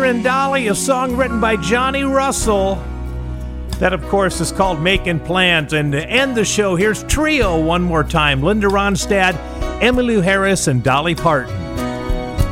and Dolly, a song written by Johnny Russell. That, of course, is called Making Plans. And to end the show, here's Trio one more time. Linda Ronstadt, Emmylou Harris, and Dolly Parton.